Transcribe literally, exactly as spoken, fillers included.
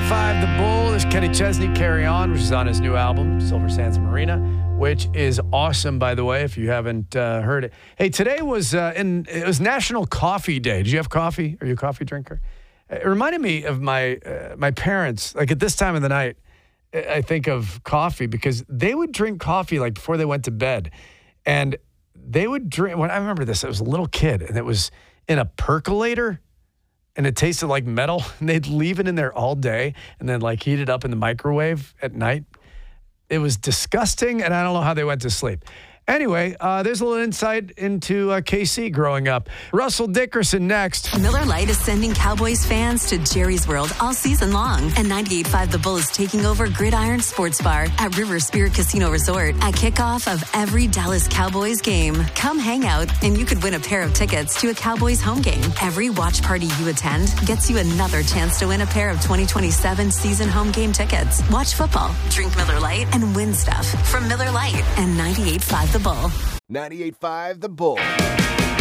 ninety-eight point five The Bull. There's Kenny Chesney, Carry On, which is on his new album, Silver Sands Marina, which is awesome, by the way, if you haven't uh, heard it. Hey, today was uh, in, it was National Coffee Day. Did you have coffee? Are you a coffee drinker? It reminded me of my uh, my parents. Like at this time of the night, I think of coffee because they would drink coffee like before they went to bed. And they would drink, when I remember this, I was a little kid, and it was in a percolator. And it tasted like metal, and they'd leave it in there all day and then like heat it up in the microwave at night. It was disgusting, and I don't know how they went to sleep. Anyway, uh, there's a little insight into uh, K C growing up. Russell Dickerson next. Miller Lite is sending Cowboys fans to Jerry's World all season long. And ninety-eight point five The Bull is taking over Gridiron Sports Bar at River Spirit Casino Resort at kickoff of every Dallas Cowboys game. Come hang out, and you could win a pair of tickets to a Cowboys home game. Every watch party you attend gets you another chance to win a pair of twenty twenty-seven season home game tickets. Watch football, drink Miller Lite, and win stuff from Miller Lite and ninety-eight point five The Bull. ninety-eight point five The Bull.